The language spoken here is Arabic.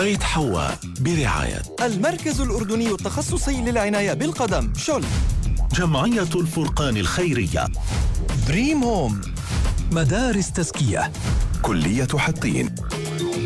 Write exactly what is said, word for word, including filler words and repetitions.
بيت حواء برعاية المركز الأردني التخصصي للعناية بالقدم شول، جمعية الفرقان الخيرية، دريم هوم، مدارس تزكية، كلية حطين.